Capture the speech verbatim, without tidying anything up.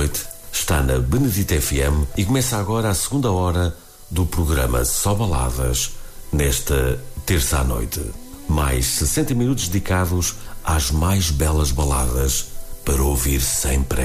noite, está na Benedita F M e começa agora a segunda hora do programa Só Baladas, nesta terça à noite. Mais sessenta minutos dedicados às mais belas baladas para ouvir sempre.